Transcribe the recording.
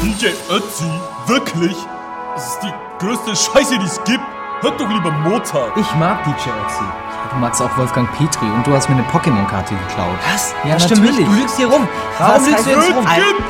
DJ Ötzi? Wirklich? Das ist die größte Scheiße, die es gibt. Hört doch lieber Mozart. Ich mag DJ Ötzi. Ja, du magst auch Wolfgang Petri und du hast mir eine Pokémon-Karte geklaut. Was? Ja, das stimmt natürlich. nicht. Du lügst hier rum. Warum lügst du jetzt rum? Vergibt